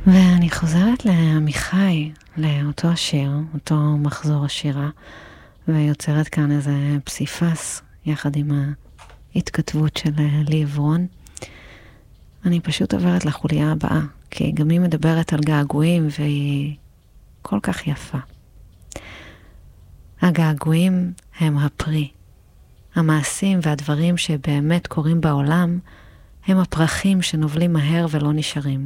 ואני חוזרת לעמיחי, לאותו השיר, אותו מחזור השירה, ויוצרת כאן איזה פסיפס, יחד עם ההתכתבות של לי עברון. אני פשוט עוברת לחוליה הבאה, כי גם היא מדברת על געגועים, והיא כל כך יפה. הגעגועים הם הפרי. המעשים והדברים שבאמת קורים בעולם, הם הפרחים שנובלים מהר ולא נשארים.